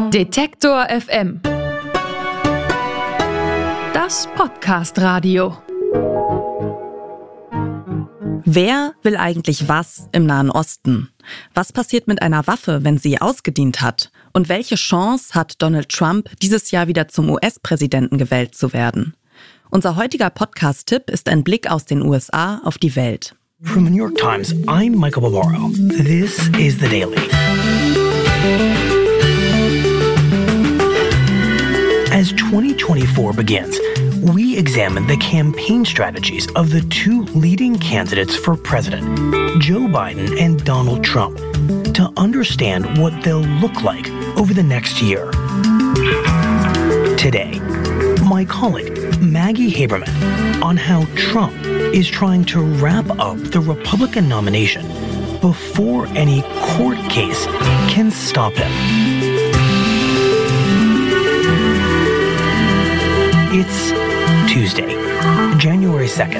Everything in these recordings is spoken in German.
Detektor FM. Das Podcast-Radio. Wer will eigentlich was im Nahen Osten? Was passiert mit einer Waffe, wenn sie ausgedient hat? Und welche Chance hat Donald Trump, dieses Jahr wieder zum US-Präsidenten gewählt zu werden? Unser heutiger Podcast-Tipp ist ein Blick aus den USA auf die Welt. From the New York Times, I'm Michael Barbaro. This is The Daily. As 2024 begins, we examine the campaign strategies of the two leading candidates for president, Joe Biden and Donald Trump, to understand what they'll look like over the next year. Today, my colleague Maggie Haberman on how Trump is trying to wrap up the Republican nomination before any court case can stop him. It's Tuesday, January 2nd.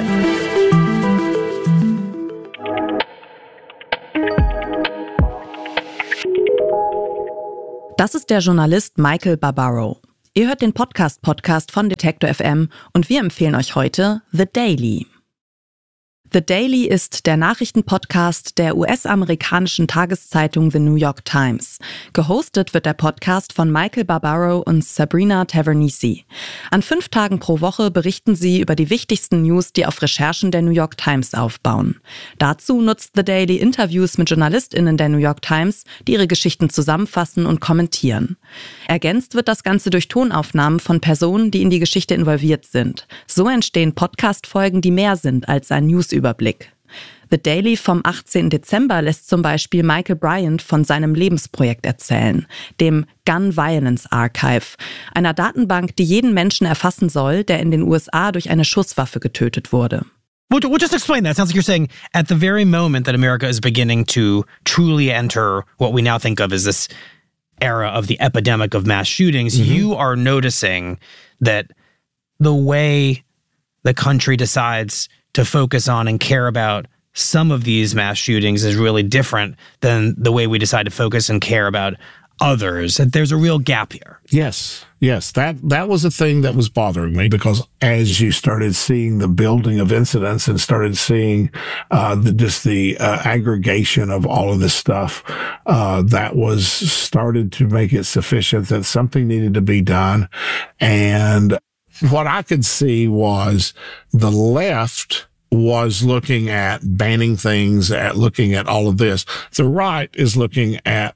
Das ist der Journalist Michael Barbaro. Ihr hört den Podcast von Detektor FM und wir empfehlen euch heute The Daily. The Daily ist der Nachrichtenpodcast der US-amerikanischen Tageszeitung The New York Times. Gehostet wird der Podcast von Michael Barbaro und Sabrina Tavernise. An 5 Tagen pro Woche berichten sie über die wichtigsten News, die auf Recherchen der New York Times aufbauen. Dazu nutzt The Daily Interviews mit JournalistInnen der New York Times, die ihre Geschichten zusammenfassen und kommentieren. Ergänzt wird das Ganze durch Tonaufnahmen von Personen, die in die Geschichte involviert sind. So entstehen Podcast-Folgen, die mehr sind als ein Newsüberblick. The Daily vom 18. Dezember lässt zum Beispiel Michael Bryant von seinem Lebensprojekt erzählen, dem Gun Violence Archive, einer Datenbank, die jeden Menschen erfassen soll, der in den USA durch eine Schusswaffe getötet wurde. Well, just explain that. It sounds like you're saying at the very moment that America is beginning to truly enter what we now think of as this era of the epidemic of mass shootings, you are noticing that the way the country decides to focus on and care about some of these mass shootings is really different than the way we decide to focus and care about others. There's a real gap here. Yes. That was a thing that was bothering me because as you started seeing the building of incidents and started seeing the aggregation of all of this stuff, that was started to make it sufficient that something needed to be done. And what I could see was the left was looking at banning things, at looking at all of this. The right is looking at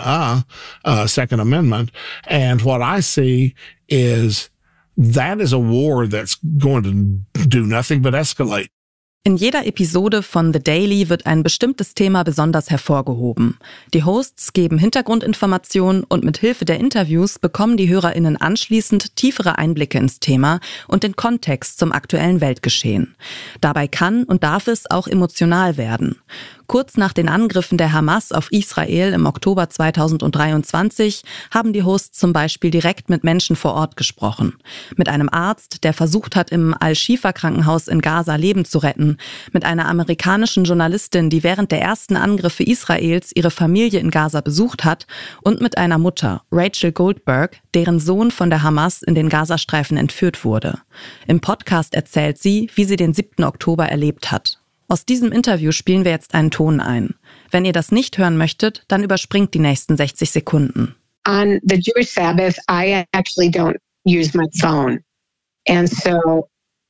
Second Amendment. And what I see is that is a war that's going to do nothing but escalate. In jeder Episode von The Daily wird ein bestimmtes Thema besonders hervorgehoben. Die Hosts geben Hintergrundinformationen und mit Hilfe der Interviews bekommen die HörerInnen anschließend tiefere Einblicke ins Thema und den Kontext zum aktuellen Weltgeschehen. Dabei kann und darf es auch emotional werden. Kurz nach den Angriffen der Hamas auf Israel im Oktober 2023 haben die Hosts zum Beispiel direkt mit Menschen vor Ort gesprochen. Mit einem Arzt, der versucht hat, im Al-Shifa-Krankenhaus in Gaza Leben zu retten. Mit einer amerikanischen Journalistin, die während der ersten Angriffe Israels ihre Familie in Gaza besucht hat. Und mit einer Mutter, Rachel Goldberg, deren Sohn von der Hamas in den Gazastreifen entführt wurde. Im Podcast erzählt sie, wie sie den 7. Oktober erlebt hat. Aus diesem Interview spielen wir jetzt einen Ton ein. Wenn ihr das nicht hören möchtet, dann überspringt die nächsten 60 Sekunden. On the Jewish Sabbath, I actually don't use my phone. And so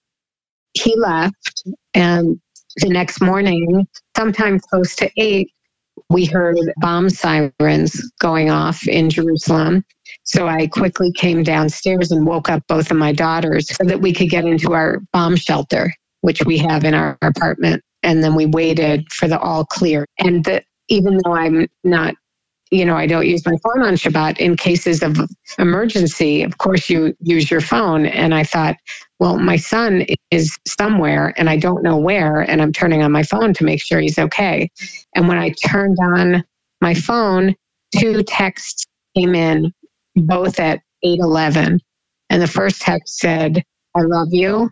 he left, and the next morning, sometime close to 8, we heard bomb sirens going off in Jerusalem. So I quickly came downstairs and woke up both of my daughters so that we could get into our bomb shelter, which we have in our apartment. And then we waited for the all clear. And even though I'm not, I don't use my phone on Shabbat, in cases of emergency, of course you use your phone. And I thought, well, my son is somewhere and I don't know where, and I'm turning on my phone to make sure he's okay. And when I turned on my phone, 2 texts came in, both at 8:11. And the first text said, I love you.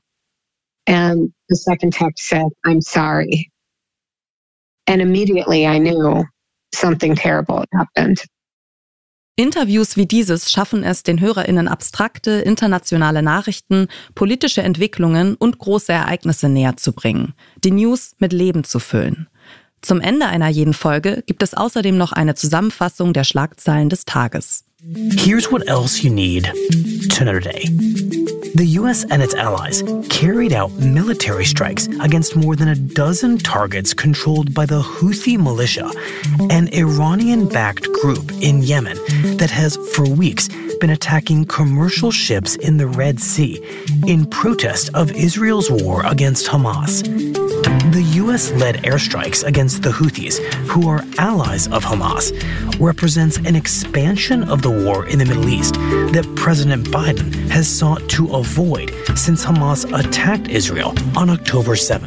And the second text said, I'm sorry. And immediately I knew something terrible had happened. Interviews wie dieses schaffen es, den HörerInnen abstrakte, internationale Nachrichten, politische Entwicklungen und große Ereignisse näher zu bringen, die News mit Leben zu füllen. Zum Ende einer jeden Folge gibt es außerdem noch eine Zusammenfassung der Schlagzeilen des Tages. Here's what else you need to know today. The U.S. and its allies carried out military strikes against more than a dozen targets controlled by the Houthi militia, an Iranian-backed group in Yemen that has, for weeks, been attacking commercial ships in the Red Sea in protest of Israel's war against Hamas. The U.S.-led airstrikes against the Houthis, who are allies of Hamas, represents an expansion of the war in the Middle East that President Biden has sought to avoid since Hamas attacked Israel on October 7th.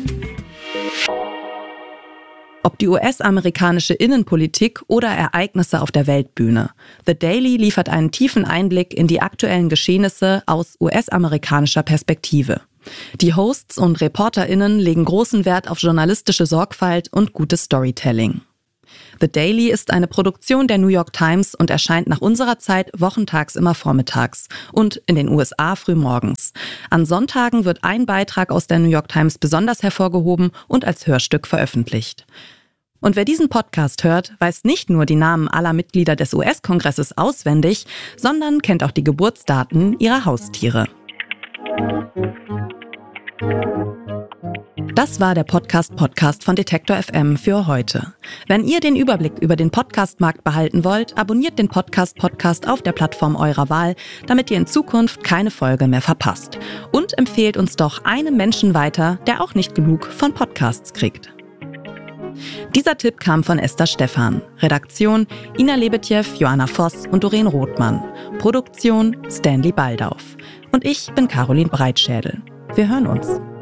Ob die US-amerikanische Innenpolitik oder Ereignisse auf der Weltbühne. The Daily liefert einen tiefen Einblick in die aktuellen Geschehnisse aus US-amerikanischer Perspektive. Die Hosts und ReporterInnen legen großen Wert auf journalistische Sorgfalt und gutes Storytelling. The Daily ist eine Produktion der New York Times und erscheint nach unserer Zeit wochentags immer vormittags und in den USA frühmorgens. An Sonntagen wird ein Beitrag aus der New York Times besonders hervorgehoben und als Hörstück veröffentlicht. Und wer diesen Podcast hört, weiß nicht nur die Namen aller Mitglieder des US-Kongresses auswendig, sondern kennt auch die Geburtsdaten ihrer Haustiere. Das war der Podcast von Detektor FM für heute. Wenn ihr den Überblick über den Podcastmarkt behalten wollt, abonniert den Podcast auf der Plattform eurer Wahl, damit ihr in Zukunft keine Folge mehr verpasst. Und empfehlt uns doch einem Menschen weiter, der auch nicht genug von Podcasts kriegt. Dieser Tipp kam von Esther Stephan. Redaktion Ina Lebetjew, Joanna Voss und Doreen Rothmann. Produktion Stanley Baldauf. Und ich bin Caroline Breitschädel. Wir hören uns.